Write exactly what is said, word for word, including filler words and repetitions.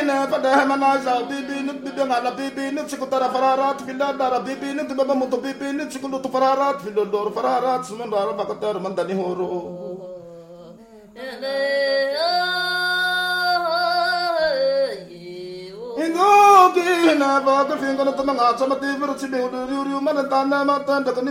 na pada mana za bibi nut bibi ngala bibi nut sikutara fararat filadara bibi nut baba muto bibi nut sikulut fararat filodor fararat sumandara bakatar mandani horo Ingo kina bakal fingo na tamanga sama tiver si biudu riu mana tana mata dakani